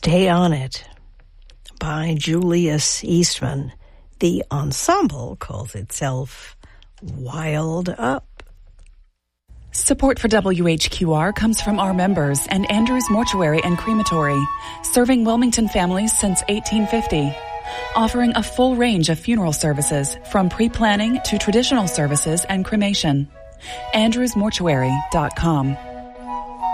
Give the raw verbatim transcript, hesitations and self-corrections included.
Stay on It by Julius Eastman. The ensemble calls itself Wild Up. Support for W H Q R comes from our members and Andrews Mortuary and Crematory, serving Wilmington families since eighteen fifty. Offering a full range of funeral services from pre-planning to traditional services and cremation. andrews mortuary dot com.